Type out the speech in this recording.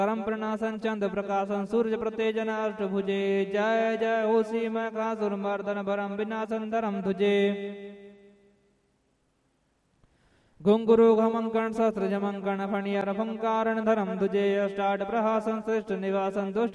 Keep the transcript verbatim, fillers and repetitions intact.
परम प्रणासन चंद्र प्रकाशन सूर्य प्रतेजन अष्टभुजे जय जय हो सीमा का सुरमर्दन भरम विनाशन धरम तुझे घुंगुरु घमन कर्ण सहस्र जमन कर्ण फणियर फंकारण धरम तुझे अष्टाट प्रहासन श्रेष्ठ निवासन दुष्ट